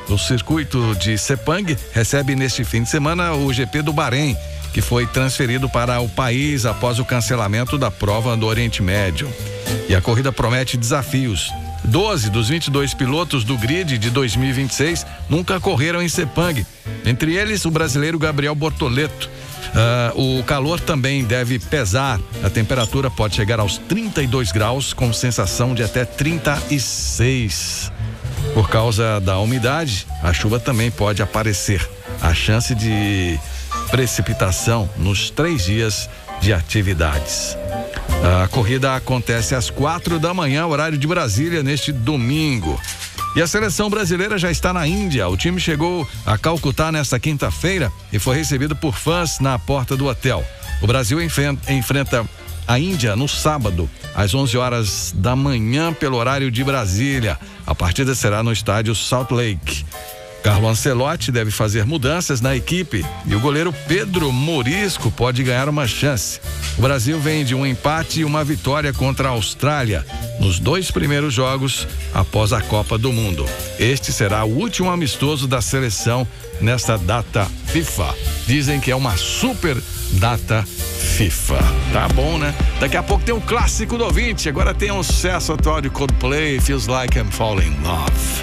O circuito de Sepang recebe neste fim de semana o GP do Bahrein, que foi transferido para o país após o cancelamento da prova do Oriente Médio. E a corrida promete desafios. 12 dos 22 pilotos do grid de 2026 nunca correram em Sepang. Entre eles, o brasileiro Gabriel Bortoleto. O calor também deve pesar. A temperatura pode chegar aos 32 graus, com sensação de até 36. Por causa da umidade, a chuva também pode aparecer. A chance de precipitação nos 3 dias de atividades. A corrida acontece às 4 da manhã, horário de Brasília, neste domingo. E a seleção brasileira já está na Índia. O time chegou a Calcutá nesta quinta-feira e foi recebido por fãs na porta do hotel. O Brasil enfrenta a Índia no sábado, às 11 horas da manhã, pelo horário de Brasília. A partida será no estádio Salt Lake. Carlo Ancelotti deve fazer mudanças na equipe e o goleiro Pedro Morisco pode ganhar uma chance. O Brasil vem de um empate e uma vitória contra a Austrália nos 2 primeiros jogos após a Copa do Mundo. Este será o último amistoso da seleção nesta data FIFA. Dizem que é uma super data FIFA. Tá bom, né? Daqui a pouco tem um clássico do ouvinte. Agora tem um sucesso atual de Coldplay, Feels Like I'm Falling in Love.